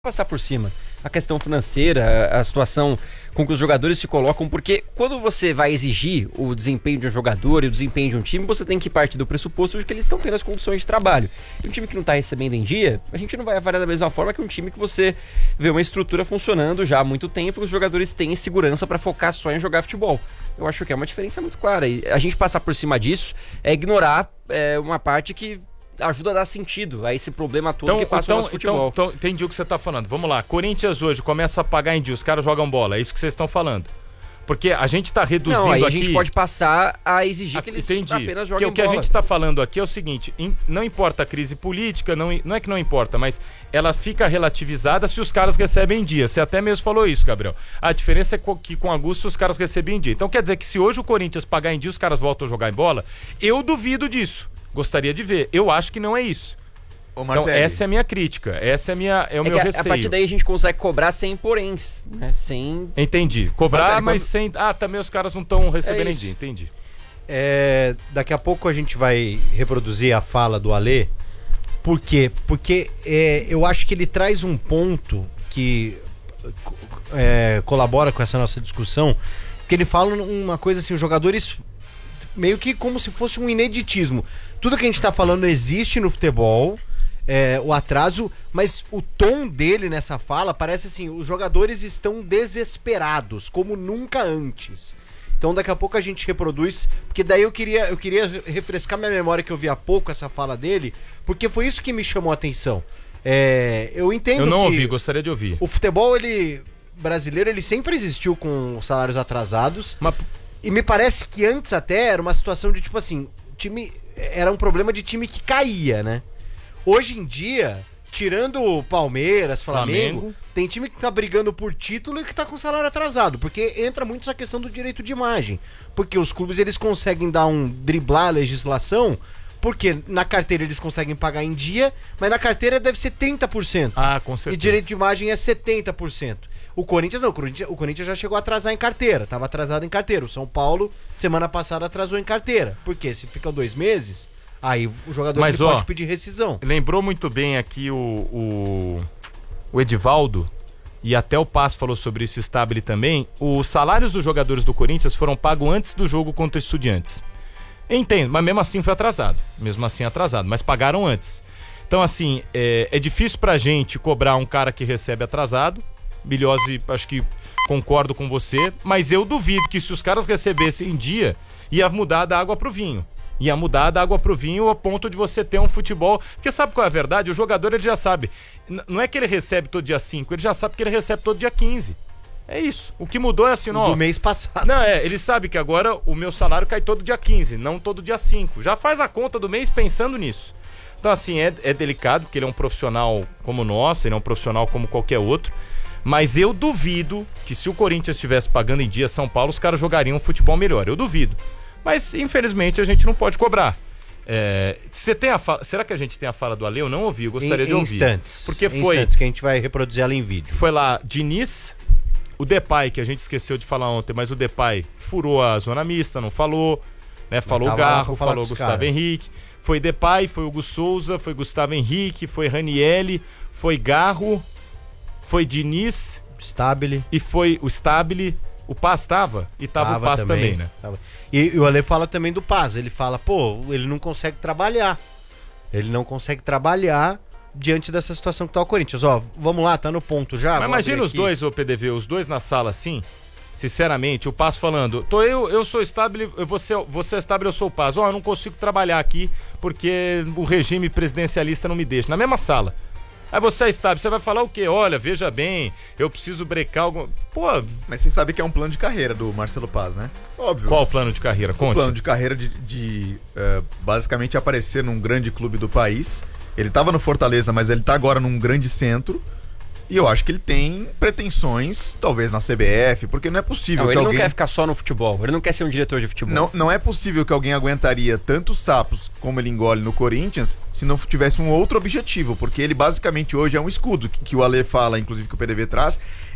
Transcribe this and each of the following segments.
passar por cima a questão financeira, a situação com que os jogadores se colocam, porque quando você vai exigir o desempenho de um jogador e o desempenho de um time, você tem que partir do pressuposto de que eles estão tendo as condições de trabalho. E um time que não está recebendo em dia, a gente não vai avaliar da mesma forma que um time que você vê uma estrutura funcionando já há muito tempo e os jogadores têm segurança para focar só em jogar futebol. Eu acho que é uma diferença muito clara. E a gente passar por cima disso é ignorar uma parte que ajuda a dar sentido a esse problema todo que passa no nosso futebol. Então, entendi o que você está falando. Vamos lá, Corinthians hoje começa a pagar em dia, os caras jogam bola, é isso que vocês estão falando. Porque a gente está reduzindo não, aí aqui... a gente pode passar a exigir que eles apenas joguem bola. O que a gente está falando aqui é o seguinte, não importa a crise política, não é que não importa, mas ela fica relativizada se os caras recebem em dia. Você até mesmo falou isso, Gabriel. A diferença é que com Augusto os caras recebem em dia. Então quer dizer que se hoje o Corinthians pagar em dia, os caras voltam a jogar em bola? Eu duvido disso. Gostaria de ver. Eu acho que não é isso. Então essa é a minha crítica, essa é o meu receio. A partir daí a gente consegue cobrar sem poréns, né? Sem... Entendi. Cobrar, mas sem... também os caras não estão recebendo em dia, entendi. Daqui a pouco a gente vai reproduzir a fala do Alê. Por quê? Porque eu acho que ele traz um ponto que colabora com essa nossa discussão, que ele fala uma coisa assim, os jogadores meio que como se fosse um ineditismo. Tudo que a gente tá falando existe no futebol, o atraso, mas o tom dele nessa fala parece assim, os jogadores estão desesperados, como nunca antes. Então daqui a pouco a gente reproduz, porque daí eu queria refrescar minha memória que eu vi há pouco essa fala dele, porque foi isso que me chamou a atenção. Eu entendo que... Eu não ouvi, gostaria de ouvir. O futebol, brasileiro, ele sempre existiu com salários atrasados, e me parece que antes até era uma situação de tipo assim, era um problema de time que caía, né? Hoje em dia, tirando o Palmeiras, Flamengo, tem time que tá brigando por título e que tá com salário atrasado, porque entra muito essa questão do direito de imagem, porque os clubes eles conseguem driblar a legislação, porque na carteira eles conseguem pagar em dia, mas na carteira deve ser 30%. Com certeza. E direito de imagem é 70%. O Corinthians não, o Corinthians já chegou a atrasar em carteira, tava atrasado em carteira. O São Paulo, semana passada, atrasou em carteira. Por quê? Se ficam 2 meses, aí o jogador pode pedir rescisão. Lembrou muito bem aqui o Edivaldo, e até o Paz falou sobre isso, Stabile também. Os salários dos jogadores do Corinthians foram pagos antes do jogo contra o Estudiantes. Entendo, mas mesmo assim foi atrasado. Mas pagaram antes. Então assim, é difícil pra gente cobrar um cara que recebe atrasado. Bilhose, acho que concordo com você, mas eu duvido que se os caras recebessem em dia, ia mudar da água pro vinho. Ia mudar da água pro vinho a ponto de você ter um futebol... Porque sabe qual é a verdade? O jogador, ele já sabe. Não é que ele recebe todo dia 5, ele já sabe que ele recebe todo dia 15. É isso. O que mudou é assim, do mês passado. Não, ele sabe que agora o meu salário cai todo dia 15, não todo dia 5. Já faz a conta do mês pensando nisso. Então assim, é delicado, porque ele é um profissional como nós, ele é um profissional como qualquer outro. Mas eu duvido que se o Corinthians estivesse pagando em dia São Paulo, os caras jogariam um futebol melhor. Eu duvido. Mas, infelizmente, a gente não pode cobrar. Você tem será que a gente tem a fala do Ale? Eu não ouvi, eu gostaria de ouvir. Instantes. Porque instantes, que a gente vai reproduzir ela em vídeo. Foi lá Diniz, o Depay, que a gente esqueceu de falar ontem, mas o Depay furou a zona mista, não falou, né? Falou o Garro, falou Gustavo Henrique. Foi Depay, foi Hugo Souza, foi Gustavo Henrique, foi Ranielli, foi Garro... Foi Diniz, Stabile. E foi o Stabile. O Paz tava? E tava o Paz também, né? E o Ale fala também do Paz. Ele fala, ele não consegue trabalhar. Ele não consegue trabalhar diante dessa situação que tá o Corinthians. Vamos lá, tá no ponto já. Mas imagina os dois, PDV, os dois na sala assim. Sinceramente, o Paz falando, eu sou Stabile, você é Stabile, eu sou o Paz. Eu não consigo trabalhar aqui porque o regime presidencialista não me deixa. Na mesma sala. Aí você está, você vai falar o quê? Olha, veja bem, eu preciso brecar algum... Mas você sabe que é um plano de carreira do Marcelo Paz, né? Óbvio. Qual o plano de carreira? Conte. O plano de carreira de basicamente aparecer num grande clube do país. Ele estava no Fortaleza, mas ele está agora num grande centro. E eu acho que ele tem pretensões, talvez na CBF, porque não é possível que ele alguém... não quer ficar só no futebol, ele não quer ser um diretor de futebol. Não é possível que alguém aguentaria tantos sapos como ele engole no Corinthians se não tivesse um outro objetivo, porque ele basicamente hoje é um escudo, que o Ale fala, inclusive que o PDV traz,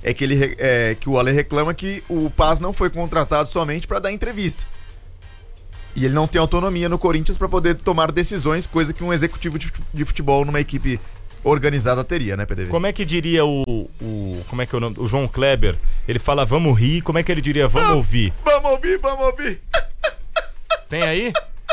que o Ale reclama que o Paz não foi contratado somente para dar entrevista. E ele não tem autonomia no Corinthians para poder tomar decisões, coisa que um executivo de futebol numa equipe organizada teria, né, PDV? Como é que diria como é que é o nome? O João Kleber? Ele fala vamos rir, como é que ele diria vamos ouvir? Vamos ouvir, vamos ouvir. Tem aí?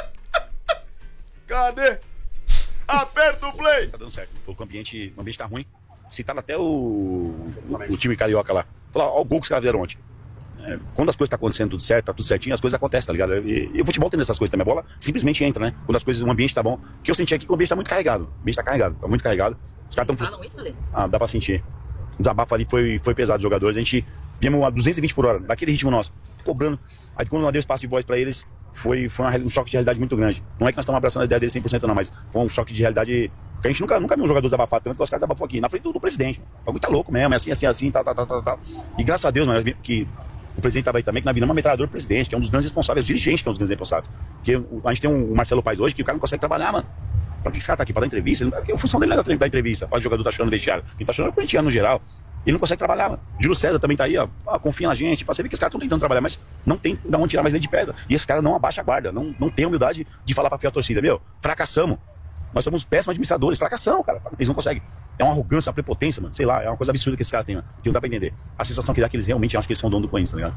Cadê? Aperta o play. Tá dando certo. Falou que o ambiente tá ruim. Citaram até o time carioca lá. Falaram, ó o gol que os caras fizeram ontem. Quando as coisas estão acontecendo tudo certo, tá tudo certinho, as coisas acontecem, tá ligado? E o futebol tem essas coisas também. A bola simplesmente entra, né? Quando as coisas, o ambiente tá bom. O que eu senti aqui que o ambiente tá muito carregado. O ambiente tá carregado, tá muito carregado. Os caras estão falam isso, Ale? dá pra sentir. O desabafo ali foi pesado dos jogadores. A gente viemos a 220 por hora, daquele ritmo nosso, cobrando. Aí quando nós deu espaço de voz pra eles, foi um choque de realidade muito grande. Não é que nós estamos abraçando a ideia deles 100% não, mas foi um choque de realidade que a gente nunca viu um jogador desabafar tanto que os caras desabafou aqui, na frente do presidente. O bagulho tá louco mesmo, é assim, tal. E graças a Deus, mano, que o presidente estava aí também, que nós viramos uma metralhadora do presidente, que é um dos grandes responsáveis, dirigentes que é um dos grandes responsáveis. Porque a gente tem um Marcelo Paes hoje, que o cara não consegue trabalhar, mano. Pra que esse cara tá aqui? Pra dar entrevista? A função dele não é dar entrevista. O jogador tá chorando no vestiário. Quem tá chorando é o corintiano no geral. Ele não consegue trabalhar, mano. Júlio César também tá aí, ó. Confia na gente. Pra você ver que os caras estão tentando trabalhar, mas não tem de onde tirar mais leite de pedra. E esse cara não abaixa a guarda, não tem humildade de falar pra fiel torcida. Meu, fracassamos. Nós somos péssimos administradores. Fracassamos, cara. Eles não conseguem. É uma arrogância, uma prepotência, mano. Sei lá, é uma coisa absurda que esse cara tem, mano. Que não dá pra entender. A sensação que dá é que eles realmente acham que eles são dono do Corinthians, tá ligado?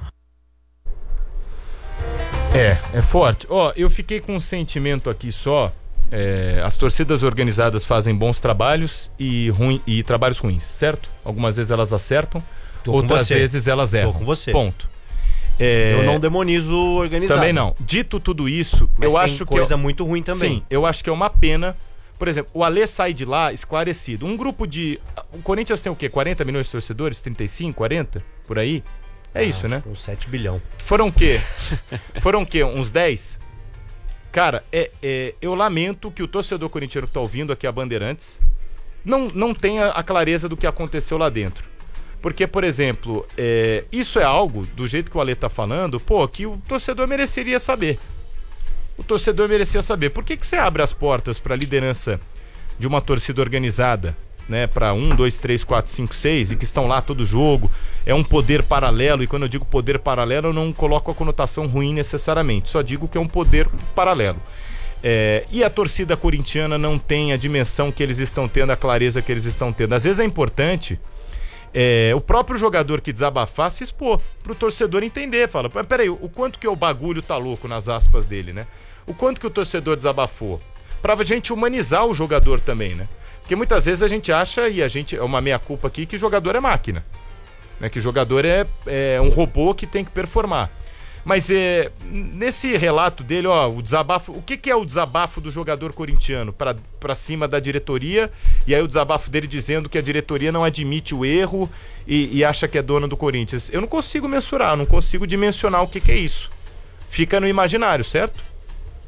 É forte. Ó, eu fiquei com um sentimento aqui só. As torcidas organizadas fazem bons trabalhos e trabalhos ruins, certo? Algumas vezes elas acertam, outras vezes elas erram. Tô com você. Ponto. Eu não demonizo o organizado. Também não. Dito tudo isso, mas eu tem acho coisa muito ruim também. Sim, eu acho que é uma pena. Por exemplo, o Alê sai de lá esclarecido. Um grupo de... O Corinthians tem o quê? 40 milhões de torcedores? 35, 40? Por aí? É isso, né? Uns 7 bilhão. Foram o quê? Uns 10? Cara, eu lamento que o torcedor corintiano que tá ouvindo aqui a Bandeirantes não tenha a clareza do que aconteceu lá dentro. Porque, por exemplo, isso é algo, do jeito que o Ale tá falando, que o torcedor mereceria saber. O torcedor merecia saber. Por que você abre as portas para a liderança de uma torcida organizada, né? Para 1, 2, 3, 4, 5, 6 e que estão lá todo jogo. É um poder paralelo, e quando eu digo poder paralelo, eu não coloco a conotação ruim necessariamente. Só digo que é um poder paralelo. E a torcida corintiana não tem a dimensão que eles estão tendo, a clareza que eles estão tendo. Às vezes é importante o próprio jogador que desabafar se expor para o torcedor entender. Fala, peraí, o quanto que o bagulho tá louco nas aspas dele, né? O quanto que o torcedor desabafou. Pra gente humanizar o jogador também, né? Porque muitas vezes a gente acha, e a gente é uma meia-culpa aqui, que jogador é máquina. Né? Que jogador é um robô que tem que performar. Mas nesse relato dele, o desabafo. O que é o desabafo do jogador corintiano pra cima da diretoria? E aí o desabafo dele dizendo que a diretoria não admite o erro e acha que é dona do Corinthians. Eu não consigo mensurar, não consigo dimensionar o que é isso. Fica no imaginário, certo?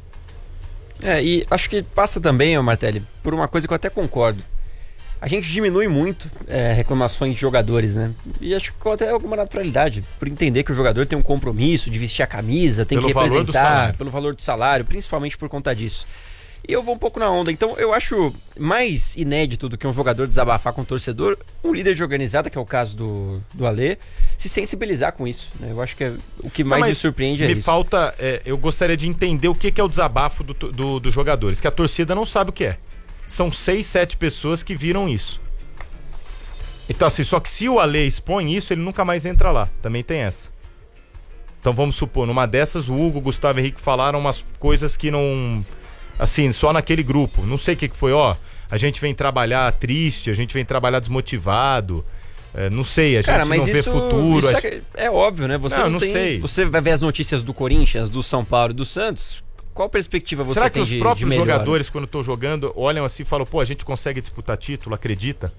E acho que passa também, Martelli, por uma coisa que eu até concordo. A gente diminui muito reclamações de jogadores, né? E acho que com até alguma naturalidade, por entender que o jogador tem um compromisso de vestir a camisa, tem que representar, pelo valor do salário, principalmente por conta disso. E eu vou um pouco na onda. Então eu acho mais inédito do que um jogador desabafar com o torcedor, um líder de organizada, que é o caso do Alê, se sensibilizar com isso, né? Eu acho que o que mais me surpreende é isso. Me falta... eu gostaria de entender o que é o desabafo dos jogadores, que a torcida não sabe o que é. São 6, 7 pessoas que viram isso. Então assim, só que se o Alê expõe isso, ele nunca mais entra lá. Também tem essa. Então vamos supor, numa dessas o Hugo, o Gustavo Henrique falaram umas coisas que não... Assim, só naquele grupo. Não sei o que foi, a gente vem trabalhar triste, a gente vem trabalhar desmotivado. Não sei, a gente não vê futuro. Isso é óbvio, né? Você não tem, sei. Você vai ver as notícias do Corinthians, do São Paulo e do Santos. Qual perspectiva você Será tem que os próprios jogadores, quando estão jogando, olham assim e falam, a gente consegue disputar título, acredita?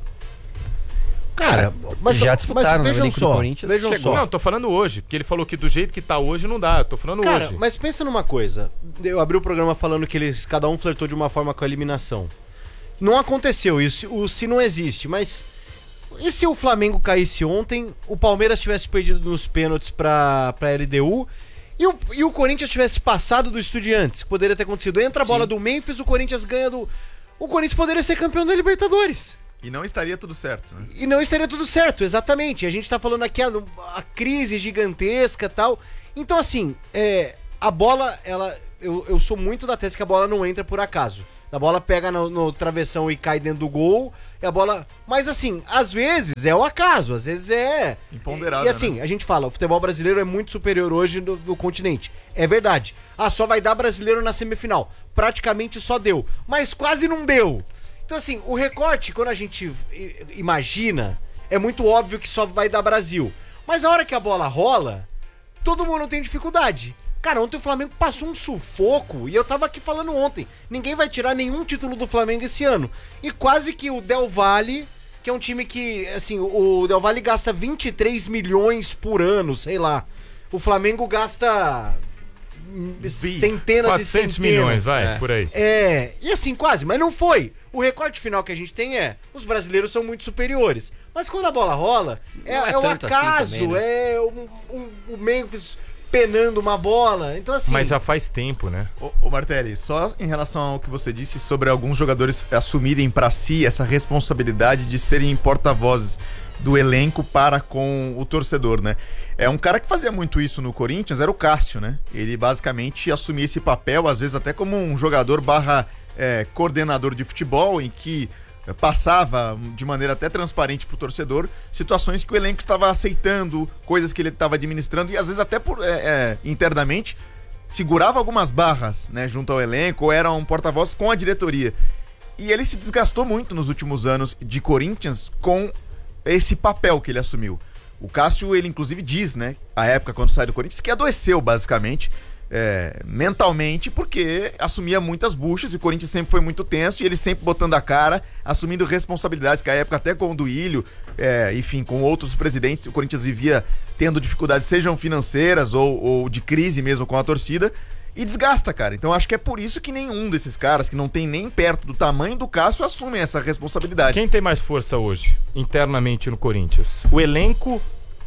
Cara, mas já disputaram, vejam só, vejam só. Não, tô falando hoje, porque ele falou que do jeito que tá hoje não dá, eu tô falando Cara, hoje. Mas pensa numa coisa, eu abri o programa falando que cada um flertou de uma forma com a eliminação. Não aconteceu isso, o se não existe, mas e se o Flamengo caísse ontem, o Palmeiras tivesse perdido nos pênaltis pra LDU e o Corinthians tivesse passado do Estudiantes, que poderia ter acontecido, entra a bola do Memphis, o Corinthians ganha o Corinthians poderia ser campeão da Libertadores. E não estaria tudo certo, né? E não estaria tudo certo, exatamente. A gente tá falando aqui a crise gigantesca e tal. Então, assim, a bola, eu sou muito da tese que a bola não entra por acaso. A bola pega no travessão e cai dentro do gol, e a bola... Mas assim, às vezes é o acaso, às vezes é... Imponderável, E assim, né? a gente fala, o futebol brasileiro é muito superior hoje do continente. É verdade. Só vai dar brasileiro na semifinal. Praticamente só deu. Mas quase não deu. Então assim, o recorte, quando a gente imagina, é muito óbvio que só vai dar Brasil. Mas a hora que a bola rola, todo mundo tem dificuldade. Cara, ontem o Flamengo passou um sufoco, e eu tava aqui falando ontem, ninguém vai tirar nenhum título do Flamengo esse ano. E quase que o Del Valle, que é um time que, assim, o Del Valle gasta 23 milhões por ano, sei lá. O Flamengo gasta centenas 400 e centenas. milhões, vai, por aí. E assim, quase, mas não foi. O recorte final que a gente tem os brasileiros são muito superiores. Mas quando a bola rola, é o tanto assim acaso, também, né? é o Memphis penando uma bola. Então assim... Mas já faz tempo, né? Ô Martelli, só em relação ao que você disse sobre alguns jogadores assumirem pra si essa responsabilidade de serem porta-vozes do elenco para com o torcedor, né? Um cara que fazia muito isso no Corinthians era o Cássio, né? Ele basicamente assumia esse papel, às vezes até como um jogador coordenador de futebol, em que passava de maneira até transparente pro torcedor situações que o elenco estava aceitando, coisas que ele estava administrando, e às vezes até internamente segurava algumas barras, né, junto ao elenco, ou era um porta-voz com a diretoria. E ele se desgastou muito nos últimos anos de Corinthians com esse papel que ele assumiu. O Cássio, ele inclusive diz, né, a época quando sai do Corinthians, que adoeceu basicamente mentalmente, porque assumia muitas buchas, e o Corinthians sempre foi muito tenso, e ele sempre botando a cara, assumindo responsabilidades, que a época até com o Duílio, enfim, com outros presidentes, o Corinthians vivia tendo dificuldades, sejam financeiras ou de crise mesmo com a torcida, e desgasta, cara. Então acho que é por isso que nenhum desses caras, que não tem nem perto do tamanho do Cássio, assumem essa responsabilidade. Quem tem mais força hoje, internamente no Corinthians? O elenco...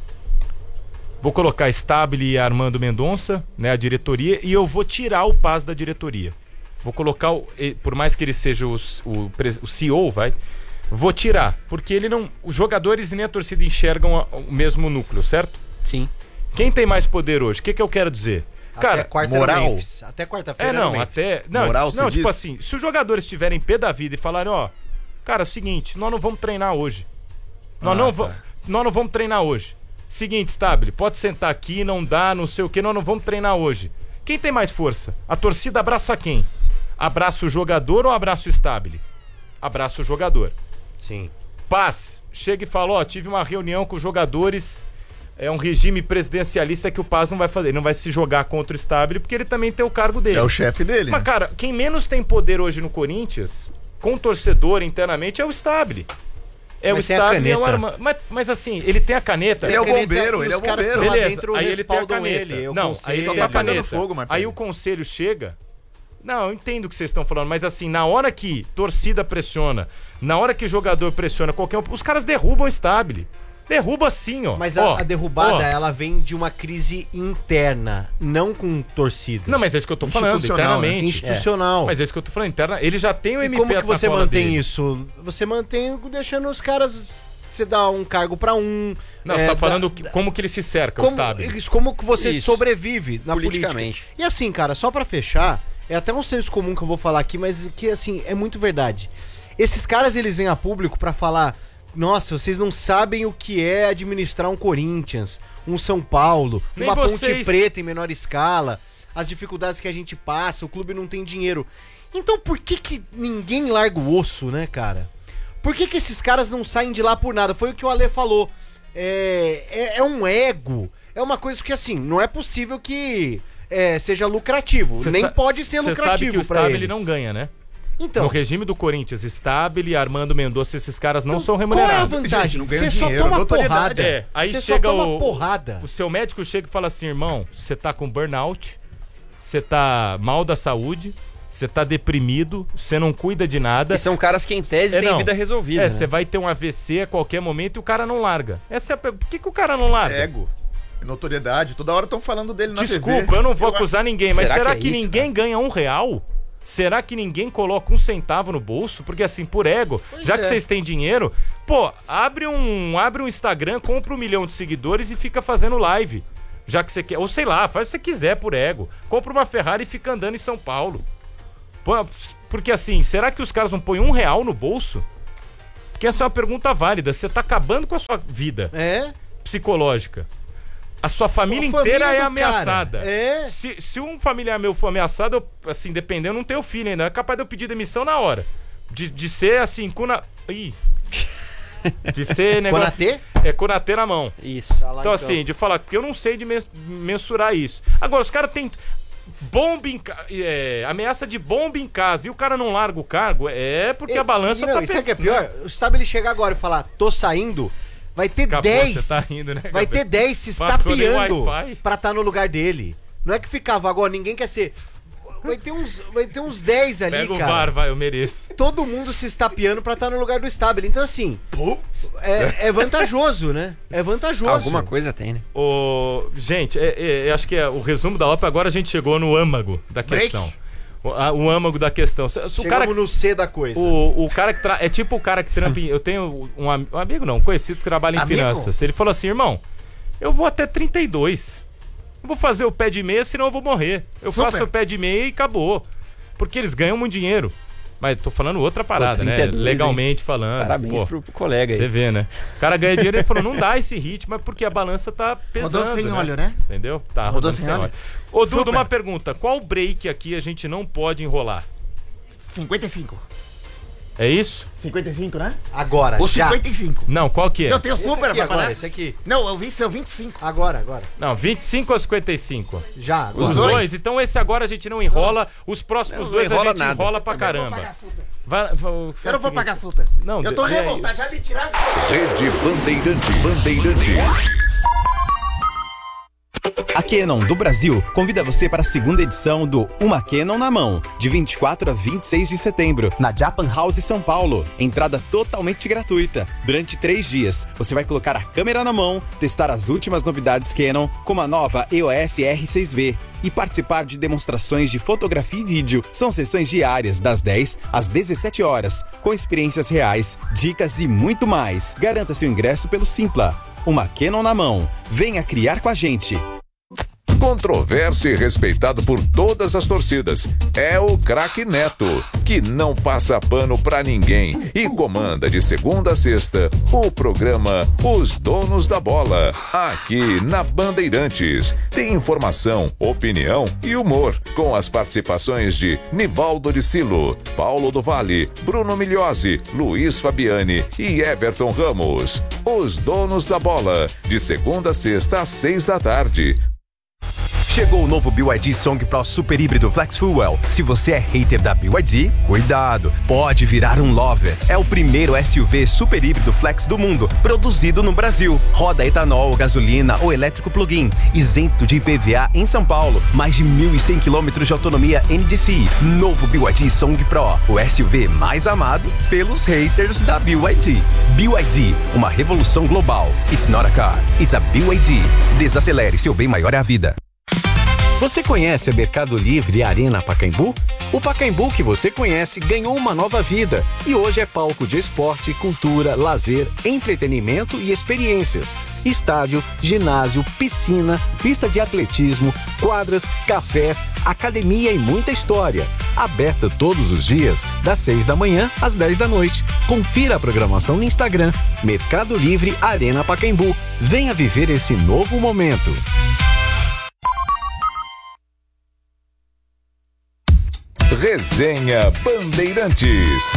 Vou colocar Stabile e Armando Mendonça, né, a diretoria, e eu vou tirar o Paz da diretoria. Vou colocar, por mais que ele seja o CEO, vou tirar, porque ele não, os jogadores e nem a torcida enxergam o mesmo núcleo, certo? Sim. Quem tem mais poder hoje? O que eu quero dizer? Cara, quarta-feira. Até quarta-feira. Moral, não, tipo diz? assim, se os jogadores estiverem pé da vida e falarem, cara, é o seguinte, nós não vamos treinar hoje. Nós não vamos treinar hoje. Seguinte, Stabile, pode sentar aqui, não dá, não sei o que, nós não vamos treinar hoje. Quem tem mais força? A torcida abraça quem? Abraça o jogador ou abraça o Stabile? Abraça o jogador. Sim. Paz, chega e fala, tive uma reunião com os jogadores, é um regime presidencialista que o Paz não vai fazer, ele não vai se jogar contra o Stabile, porque ele também tem o cargo dele. É o chefe dele, Mas, né? cara, quem menos tem poder hoje no Corinthians, com o torcedor internamente, é o Stabile. O Stabile, é o Armando. Mas assim, ele tem a caneta. Ele é o bombeiro, ele é o bombeiro. Beleza, aí ele tem a caneta. Aí ele só tem tá a pegando caneta. fogo, Martelli. Aí o conselho chega. Não, eu entendo o que vocês estão falando, mas assim, na hora que torcida pressiona, na hora que jogador pressiona qualquer um, os caras derrubam o Stabile. Derruba assim, ó. Mas a derrubada, ela vem de uma crise interna, não com torcida. Não, mas é isso que eu tô falando, Institucional, né? internamente. Institucional. Mas é isso que eu tô falando, interna. Ele já tem o E MP como que você na cola mantém dele. isso? Você mantém deixando os caras... Você dá um cargo pra um... Não, você tá falando como que ele se cerca, o Stabile. Como que você Isso. sobrevive na Politicamente. política. E assim, cara, só pra fechar, é até um senso comum que eu vou falar aqui, mas que, assim, é muito verdade. Esses caras, eles vêm a público pra falar... Nossa, vocês não sabem o que é administrar um Corinthians, um São Paulo, Nem uma Ponte vocês. Preta em menor escala, as dificuldades que a gente passa, o clube não tem dinheiro. Então por que ninguém larga o osso, né, cara? Por que esses caras não saem de lá por nada? Foi o que o Ale falou. É um ego, é uma coisa que, assim, não é possível que seja lucrativo. Nem pode ser lucrativo pra eles. Você sabe que o Stabile não ganha, né? Então, No regime do Corinthians, Stabile, Armando Mendonça, esses caras não são qual é a remunerados. vantagem? Gente, não ganha Você só dinheiro, toma notoriedade. porrada. Aí Você chega só toma porrada. o seu médico chega e fala assim, irmão, você tá com burnout, você tá mal da saúde, você tá deprimido, você não cuida de nada. E são caras que em tese têm vida resolvida. Você vai ter um AVC a qualquer momento e o cara não larga. Essa é a pergunta. Por que o cara não larga? Ego, notoriedade, toda hora estão falando dele na Desculpa, TV. eu não vou acusar ninguém, mas Será será que que é isso, ninguém ganha R$1? Será que ninguém coloca 1 centavo no bolso? Porque assim, por ego, já que vocês têm dinheiro, abre um Instagram, compra 1 milhão de seguidores e fica fazendo live. Já que você quer, ou sei lá, faz o que você quiser por ego. Compra uma Ferrari e fica andando em São Paulo. Porque assim, será que os caras não põem R$1 no bolso? Porque essa é uma pergunta válida. Você tá acabando com a sua vida psicológica. A sua família inteira é ameaçada. Se um familiar meu for ameaçado, eu, assim, dependendo, eu não tenho filho ainda. É capaz de eu pedir demissão na hora. De ser assim, de ser negócio... Conatê? Conatê na mão. Isso. Tá lá, então, assim, de falar, porque eu não sei de mensurar isso. Agora, os caras têm ameaça de bomba em casa e o cara não larga o cargo, porque a balança tá... Isso é que é pior. O Stabile chegar agora e falar, tô saindo, vai ter 10. Tá rindo, né, vai ter 10 se estapeando pra estar no lugar dele. Não é que ficava agora, ninguém quer ser... Vai ter uns 10 ali, Pega cara. O VAR, vai, eu mereço. Todo mundo se estapeando pra estar no lugar do Stabile. Então, assim, é vantajoso, né? É vantajoso. Alguma coisa tem, né? Gente, acho que o resumo da ópera, agora a gente chegou no âmago da questão. O âmago da questão. Chegamos no C da coisa. O cara que é tipo o cara que trampa. Eu tenho um amigo, não, um conhecido que trabalha em finanças. Ele falou assim, irmão, eu vou até 32. Eu vou fazer o pé de meia, senão eu vou morrer. Eu faço o pé de meia e acabou. Porque eles ganham muito dinheiro. Mas tô falando outra parada, 32, né? Legalmente falando. Parabéns pro colega aí. Você vê, né? O cara ganha dinheiro e ele falou, não dá esse ritmo, é porque a balança tá pesando. Rodou sem óleo, né? Entendeu? Tá, rodou sem óleo. Ô, Dudu, uma pergunta. Qual break aqui a gente não pode enrolar? 55. É isso? 55, né? Agora, o 55. Não, qual que é? Eu tenho super pra falar. Esse aqui. Não, eu vi seu 25. Agora. Não, 25 ou 55? Já, agora. Os dois? Então esse agora a gente não enrola. Os próximos dois a gente enrola pra caramba. Eu não vou pagar super. Não, eu tô revoltado, já me tiraram. Rede Bandeirantes. A Canon do Brasil convida você para a segunda edição do Uma Canon na Mão, de 24 a 26 de setembro, na Japan House São Paulo. Entrada totalmente gratuita. Durante 3 dias, você vai colocar a câmera na mão, testar as últimas novidades Canon, como a nova EOS R6V, e participar de demonstrações de fotografia e vídeo. São sessões diárias, das 10 às 17 horas, com experiências reais, dicas e muito mais. Garanta seu ingresso pelo Simpla. Uma Canon na Mão. Venha criar com a gente. Controverso e respeitado por todas as torcidas. É o craque Neto, que não passa pano pra ninguém e comanda de segunda a sexta o programa Os Donos da Bola, aqui na Bandeirantes. Tem informação, opinião e humor, com as participações de Nivaldo de Silo, Paulo do Vale, Bruno Migliosi, Luiz Fabiani e Everton Ramos. Os Donos da Bola, de segunda a sexta às 6 da tarde. Chegou o novo BYD Song Pro Super Híbrido Flex Fuel. Se você é hater da BYD, cuidado, pode virar um lover. É o primeiro SUV super híbrido flex do mundo, produzido no Brasil. Roda etanol, gasolina ou elétrico plug-in, isento de IPVA em São Paulo. Mais de 1.100 km de autonomia NDCi. Novo BYD Song Pro, o SUV mais amado pelos haters da BYD. BYD, uma revolução global. It's not a car, it's a BYD. Desacelere, seu bem maior é a vida. Você conhece a Mercado Livre e a Arena Pacaembu? O Pacaembu que você conhece ganhou uma nova vida e hoje é palco de esporte, cultura, lazer, entretenimento e experiências. Estádio, ginásio, piscina, pista de atletismo, quadras, cafés, academia e muita história. Aberta todos os dias, das 6 da manhã às 10 da noite. Confira a programação no Instagram, Mercado Livre Arena Pacaembu. Venha viver esse novo momento. Resenha Bandeirantes.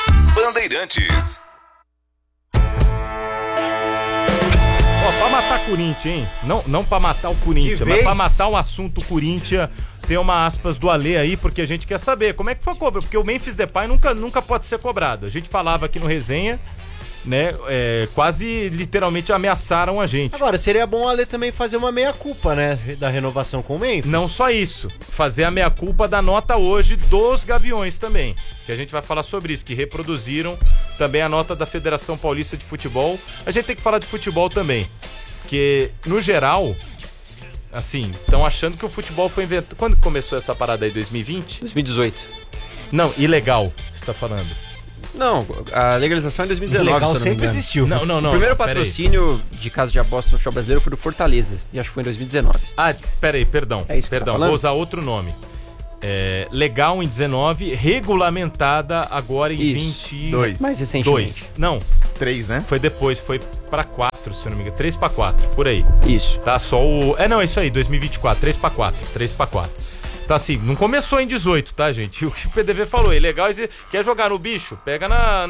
Ó, pra matar Corinthians, hein? Não pra matar o Corinthians, mas pra matar o assunto Corinthians. Tem uma aspas do Alê aí, porque a gente quer saber como é que foi cobrado. Porque o Memphis Depay nunca pode ser cobrado. A gente falava aqui no Resenha, né? Quase literalmente ameaçaram a gente. Agora, seria bom o Alê também fazer uma meia-culpa, né? Da renovação com o Memphis. Não só isso. Fazer a meia-culpa da nota hoje dos Gaviões também. Que a gente vai falar sobre isso, que reproduziram também a nota da Federação Paulista de Futebol. A gente tem que falar de futebol também. Porque, no geral, assim, estão achando que o futebol foi inventado... Quando começou essa parada aí? 2020? 2018. Não, ilegal, você tá falando. Não, a legalização é em 2019. Legal sempre existiu. Não. O primeiro patrocínio de casa de aposta no futebol brasileiro foi do Fortaleza. E acho que foi em 2019. Ah, peraí, perdão. É isso que perdão, você tá vou usar outro nome. legal em 19, regulamentada agora em 22. Mais recentemente. Não. 3, né? Foi depois, foi pra 4, se eu não me engano. 3 pra 4, por aí. Isso. Tá, só o... É isso aí, 2024, 3 pra 4. Então assim, não começou em 18, tá, gente? O que o PDV falou, é legal, quer jogar no bicho? Pega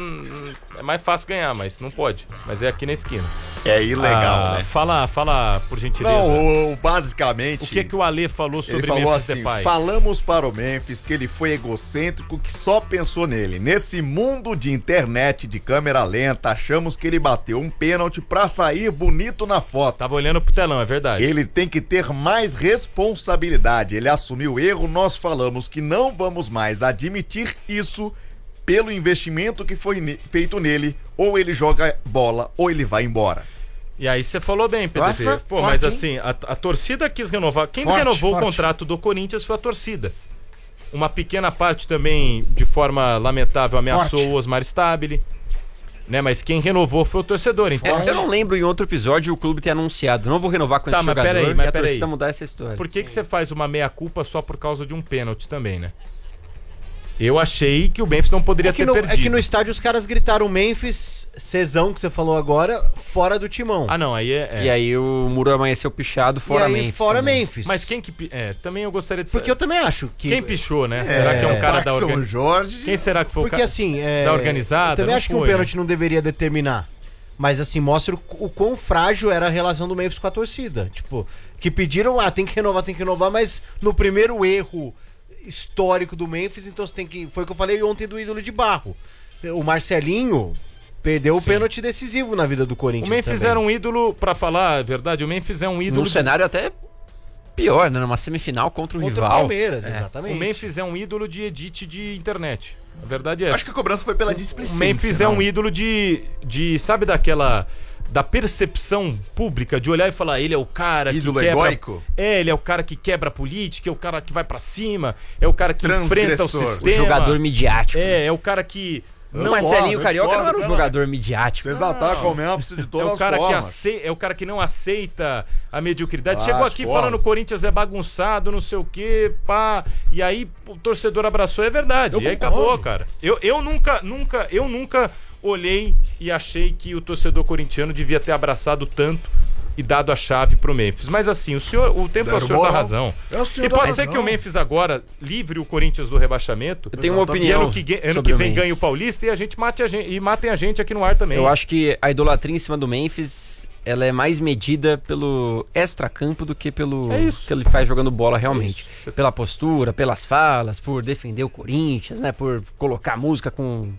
é mais fácil ganhar, mas não pode. Mas é aqui na esquina. É ilegal, né? Fala, por gentileza. Não, basicamente... O que o Alê falou sobre ele falou Memphis assim, Depay? falamos para o Memphis que ele foi egocêntrico, que só pensou nele. Nesse mundo de internet, de câmera lenta, achamos que ele bateu um pênalti pra sair bonito na foto. Tava olhando pro telão, é verdade. Ele tem que ter mais responsabilidade. Ele assumiu o erro, nós falamos que não vamos mais admitir isso pelo investimento que foi feito nele. Ou ele joga bola, ou ele vai embora. E aí você falou bem, PDV. Pô, mas assim, a torcida quis renovar. Quem renovou o contrato do Corinthians foi a torcida. Uma pequena parte também, de forma lamentável, ameaçou o Osmar Stabile. Né, mas quem renovou foi o torcedor. Então... eu não lembro em outro episódio o clube ter anunciado. Não vou renovar com esse jogador, mas a torcida mudar essa história. Por que você faz uma meia-culpa só por causa de um pênalti também, né? Eu achei que o Memphis não poderia ter perdido. É que no estádio os caras gritaram Memphis, Cezão, que você falou agora, fora do timão. Ah, não, aí E aí o muro amanheceu pichado, fora Memphis. Fora também. Memphis. Mas quem que... também eu gostaria de saber. Porque eu também acho que... Quem pichou, né? Será que é um cara da São Jorge. Quem será que foi Porque o cara assim... da organizada? Eu também não acho que foi, um pênalti não deveria determinar. Mas assim, mostra o quão frágil era a relação do Memphis com a torcida. Tipo, que pediram, tem que renovar, mas no primeiro erro histórico do Memphis, então você tem que... Foi o que eu falei ontem do ídolo de barro. O Marcelinho perdeu o pênalti decisivo na vida do Corinthians. O Memphis também. era um ídolo, pra falar a verdade, o Memphis é um ídolo... Num cenário até pior, né? Numa semifinal contra o rival. Contra o Palmeiras, exatamente. O Memphis é um ídolo de edit de internet. A verdade é essa. Acho que a cobrança foi pela displicência. O Memphis é um ídolo de sabe da percepção pública, de olhar e falar, ele é o cara ídolo que quebra... egóico? Ele é o cara que quebra a política, é o cara que vai pra cima, é o cara que enfrenta o sistema. O jogador midiático. É o cara que... O Marcelinho Carioca não era um jogador midiático. Vocês atacam o Memphis de todas as formas. É o cara que não aceita a mediocridade. Chegou aqui porra. falando que o Corinthians é bagunçado, não sei o quê, pá. E aí o torcedor abraçou, é verdade. E aí acabou, cara. Eu nunca olhei e achei que o torcedor corintiano devia ter abraçado tanto e dado a chave pro Memphis. Mas assim, o tempo é o senhor da razão. E pode ser que o Memphis agora livre o Corinthians do rebaixamento. Eu tenho uma opinião. Ano que vem ganha o Paulista e a gente matem a gente aqui no ar também. Eu acho que a idolatria em cima do Memphis, ela é mais medida pelo extracampo do que pelo que ele faz jogando bola realmente. Pela postura, pelas falas, por defender o Corinthians, né? Por colocar música com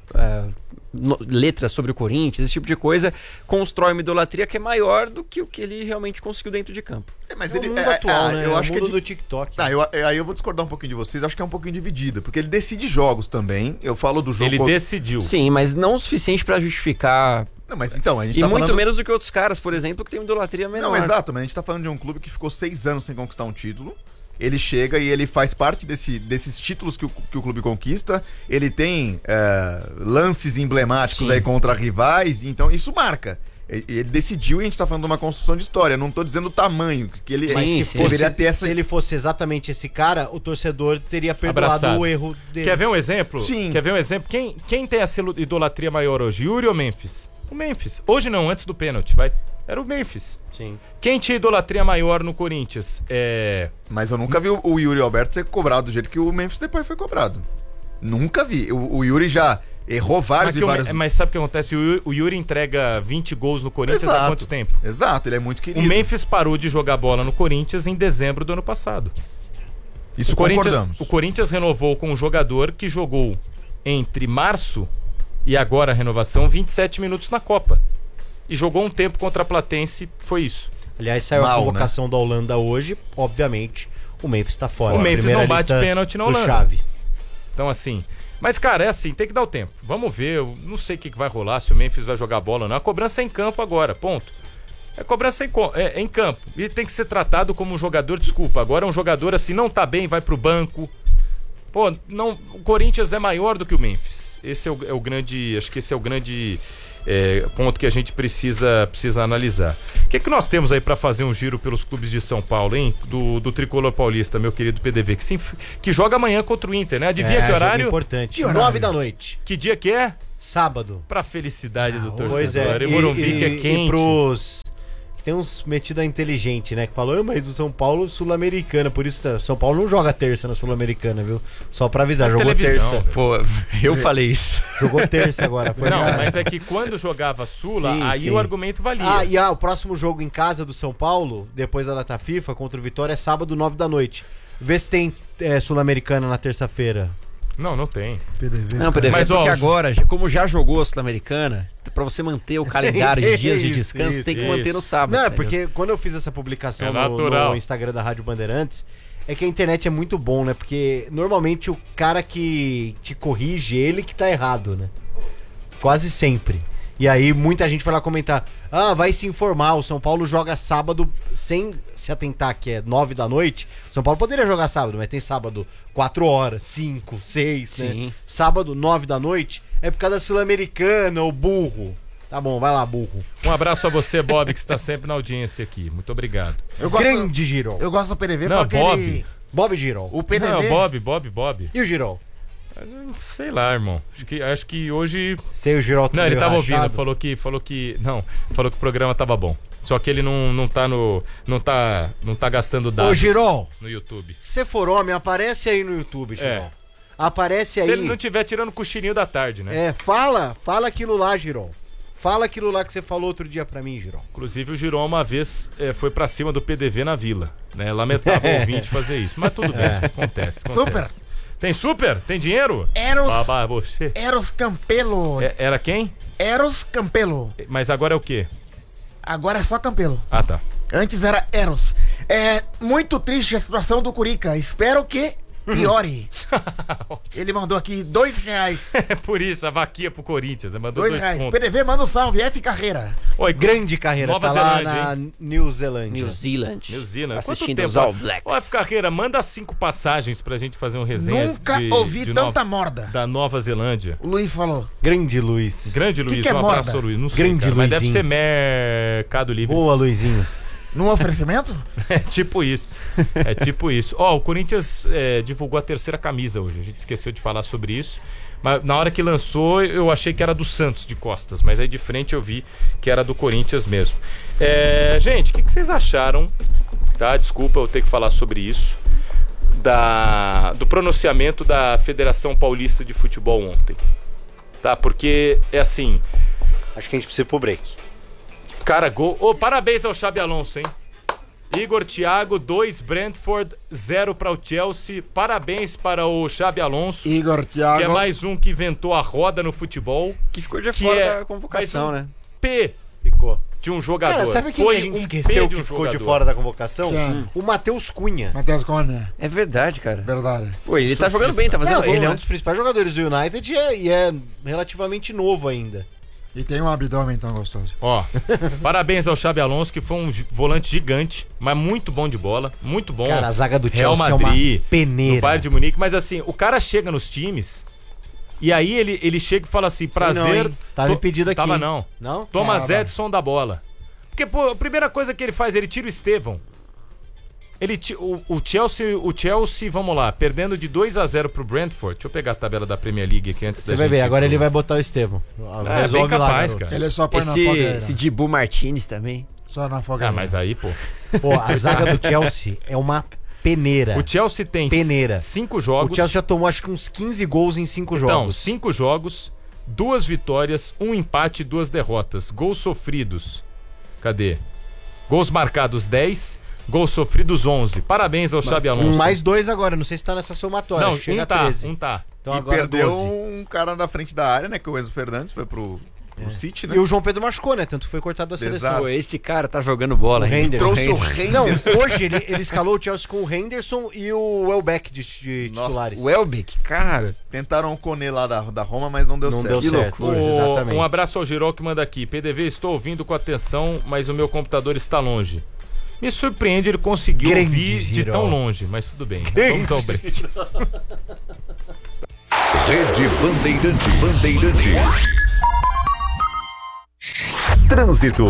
letras sobre o Corinthians, esse tipo de coisa, constrói uma idolatria que é maior do que o que ele realmente conseguiu dentro de campo. Mas é o mundo atual, né? Eu acho o mundo que do TikTok. Aí eu vou discordar um pouquinho de vocês, acho que é um pouquinho dividida, porque ele decide jogos também. Eu falo do jogo... Ele decidiu. Sim, mas não o suficiente pra justificar... Não, mas então, a gente e tá muito falando... menos do que outros caras, por exemplo, que tem uma idolatria menor. Não, exato, mas a gente tá falando de um clube que ficou 6 anos sem conquistar um título. Ele chega e ele faz parte desses títulos que o clube conquista. Ele tem lances emblemáticos aí contra rivais, então isso marca. Ele decidiu e a gente tá falando de uma construção de história. Não tô dizendo o tamanho que ele deveria ter essa... Se ele fosse exatamente esse cara, o torcedor teria perdoado o erro dele. Quer ver um exemplo? Sim. Quer ver um exemplo? Quem tem essa idolatria maior hoje? Yuri ou Memphis? O Memphis. Hoje não, antes do pênalti, vai. Era o Memphis. Sim. Quem tinha idolatria maior no Corinthians? Mas eu nunca vi o Yuri Alberto ser cobrado do jeito que o Memphis Depay foi cobrado. Nunca vi. O Yuri já errou vários Mas sabe o que acontece? O Yuri entrega 20 gols no Corinthians há quanto tempo? Exato, ele é muito querido. O Memphis parou de jogar bola no Corinthians em dezembro do ano passado. Isso concordamos. O Corinthians renovou com um jogador que jogou entre março e agora a renovação 27 minutos na Copa. E jogou um tempo contra a Platense, foi isso. Aliás, saiu a convocação da Holanda hoje, obviamente, o Memphis tá fora. O Memphis não bate pênalti na Holanda. Chave. Então assim... Mas, cara, é assim, tem que dar o tempo. Vamos ver, eu não sei o que vai rolar, se o Memphis vai jogar bola ou não. A cobrança é em campo agora, ponto. A cobrança é em campo. E tem que ser tratado como um jogador, desculpa. Agora é um jogador assim, não tá bem, vai pro banco. Pô, não, o Corinthians é maior do que o Memphis. Esse é o grande, acho que esse é o grande ponto que a gente precisa analisar. O que nós temos aí para fazer um giro pelos clubes de São Paulo, hein? Do Tricolor Paulista, meu querido PDV, que joga amanhã contra o Inter, né? Adivinha que horário? Importante. Que horário? 9 da noite. Que dia que é? Sábado. Pra felicidade do torcedor. Pois é. E Morumbi que é quente. E pros... Tem uns metida inteligente, né? Que falou, mas o São Paulo Sul-Americana, por isso São Paulo não joga terça na Sul-Americana, viu? Só pra avisar, jogou terça. Pô, eu falei isso. Jogou terça agora. Foi não, mas é que quando jogava Sula, Sim, aí sim. o argumento valia. E o próximo jogo em casa do São Paulo, depois da data FIFA, contra o Vitória, é sábado, 9 da noite. Vê se tem Sul-Americana na terça-feira. Não tem. PDV. Não, PDV, Mas, porque ó, agora, como já jogou a Sul-Americana, pra você manter o calendário de dias de Isso, descanso, tem que manter isso. no sábado. Não, é entendeu? porque quando eu fiz essa publicação É natural. no Instagram da Rádio Bandeirantes, é que a internet é muito bom, né? Porque normalmente o cara que te corrige, ele que tá errado, né? Quase sempre. E aí muita gente vai lá comentar, vai se informar, o São Paulo joga sábado sem se atentar que é 9 da noite. O São Paulo poderia jogar sábado, mas tem sábado 4 horas, 5, 6, Sim. né? Sábado 9 da noite é por causa da Sul-Americana, o burro. Tá bom, vai lá, burro. Um abraço a você, Bob, que está sempre na audiência aqui. Muito obrigado. Grande Girol. Eu gosto do PDV Não, porque Bob. ele... Bob Girol. O PDV... Não, Bob. E o Girol? Sei lá, irmão. Acho que hoje... Sei o Girol. Não, ele tava ouvindo, rachado. falou que o programa tava bom. Só que ele não tá gastando dados. Ô, Girol, no YouTube. se for homem, aparece aí no YouTube, Girol. Aparece aí. Se ele não tiver tirando o cochilinho da tarde, né? Fala aquilo lá, Girol. Fala aquilo lá que você falou outro dia pra mim, Girol. Inclusive o Girol uma vez foi pra cima do PDV na Vila, né? Lamentável o ouvinte fazer isso, mas tudo bem, acontece. Super. Tem super? Tem dinheiro? Você. Eros Campelo. Era quem? Eros Campelo. Mas agora é o quê? Agora é só Campelo. Ah, tá. Antes era Eros. É muito triste a situação do Curica. Espero que piore. Ele mandou aqui R$2. É por isso, a vaquinha pro Corinthians, né? Mandou R$2. pontos. PDV, manda um salve. F Carreira. Oi, Grande carreira, Nova tá Zelândia, lá na New Zealand. New Zealand. New Zealand. Assistindo Quanto os tempo? All Blacks. Ó, Carreira, manda 5 passagens pra gente fazer um resenha. Nunca ouvi tanta morda. Da Nova Zelândia. O Luiz falou. Grande Luiz. Grande Luiz, que é um abraço morda? ao Luiz. Não sei, Grande cara, mas deve Luizinho. ser Mercado Livre. Boa, Luizinho. Num oferecimento? É tipo isso. É tipo isso. Ó, o Corinthians divulgou a terceira camisa hoje. A gente esqueceu de falar sobre isso. Mas na hora que lançou, eu achei que era do Santos de costas. Mas aí de frente eu vi que era do Corinthians mesmo. Gente, o que vocês acharam? Tá? Desculpa eu ter que falar sobre isso. Do pronunciamento da Federação Paulista de Futebol ontem. Tá? Porque é assim. Acho que a gente precisa ir pro break. Cara, gol. Parabéns ao Xabi Alonso, hein? Igor Thiago, 2, Brentford, 0 para o Chelsea. Parabéns para o Xabi Alonso. Igor Thiago. Que é mais um que inventou a roda no futebol. Que ficou de fora da convocação, né? P Ficou. de um jogador. Cara, sabe quem Foi que a gente um esqueceu P de que um ficou de jogador. fora da convocação? Quem? O Matheus Cunha. Matheus Cunha. É verdade, cara. Verdade. Pô, ele tá jogando bem, tá fazendo Não, gol, ele é né? um dos principais jogadores do United e é relativamente novo ainda. E tem um abdômen tão gostoso. Ó, parabéns ao Xabi Alonso, que foi um volante gigante, mas muito bom de bola, muito bom. Cara, a zaga do Real Chelsea Madrid, é uma peneira. no Bayern de Munique, mas assim, o cara chega nos times e aí ele chega e fala assim, prazer... Não, hein? Tava impedido aqui. Tava hein? não. Não? Thomas Tava. Edson da bola. Porque, pô, a primeira coisa que ele faz, ele tira o Estevão. O Chelsea, vamos lá, perdendo de 2-0 pro Brentford. Deixa eu pegar a tabela da Premier League aqui antes da Você vai gente ver, ir agora pro- ele vai botar o Estevão. É bem capaz, cara. Ele só põe na fogueira. Esse Dibu Martinez também. Só na fogueira. Ah, mas aí, pô. Pô, a zaga do Chelsea é uma peneira. O Chelsea tem Peneira. 5 jogos. O Chelsea já tomou acho que uns 15 gols em 5 Então, jogos. 5 jogos, 2 vitórias, 1 empate e 2 derrotas. Gols sofridos. Cadê? Gols marcados 10, gols sofridos 11. Parabéns ao Xabi Alonso. Mais 2 agora, não sei se tá nessa somatória. Não, acho que chega um a tá, 13. um tá. Então e agora perdeu 12. um cara na frente da área, né? Que o Enzo Fernandes foi pro City, né? E o João Pedro machucou, né? Tanto foi cortado da seleção. Exato. Pô, esse cara tá jogando bola, O hein? Henderson. Trouxe o Henderson. Não, hoje ele escalou o Chelsea com o Henderson e o Welbeck de Nossa, titulares. O Welbeck, cara. Tentaram o Koné lá da Roma, mas não deu Não certo. deu Que certo. loucura. Exatamente. Um abraço ao Girol que manda aqui. PDV, estou ouvindo com atenção, mas o meu computador está longe. Me surpreende ele conseguir Grande ouvir de Girol. tão longe, mas tudo bem. Vamos ao break. Rede Bandeirantes. Trânsito.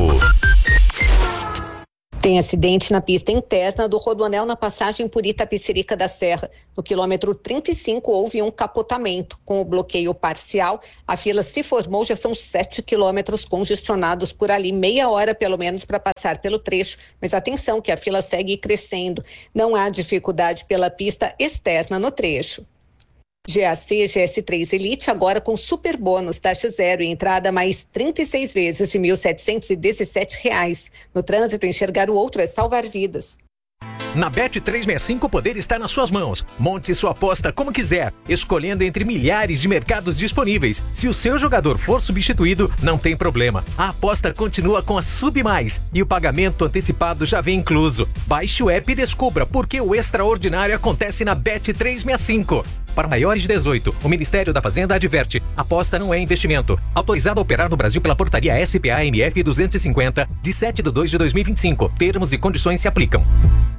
Tem acidente na pista interna do Rodoanel na passagem por Itapecerica da Serra. No quilômetro 35 houve um capotamento. Com o bloqueio parcial, a fila se formou, já são 7 quilômetros congestionados por ali, meia hora pelo menos para passar pelo trecho. Mas atenção que a fila segue crescendo. Não há dificuldade pela pista externa no trecho. GAC GS3 Elite agora com super bônus, taxa zero e entrada mais 36 vezes de R$ 1.717. No trânsito, enxergar o outro é salvar vidas. Na Bet365 o poder está nas suas mãos. Monte sua aposta como quiser, escolhendo entre milhares de mercados disponíveis. Se o seu jogador for substituído, não tem problema. A aposta continua com a Sub Mais e o pagamento antecipado já vem incluso. Baixe o app e descubra por que o extraordinário acontece na Bet365. Para maiores de 18, o Ministério da Fazenda adverte: aposta não é investimento. Autorizado a operar no Brasil pela portaria SPA-MF 250, de 7/2/2025. Termos e condições se aplicam.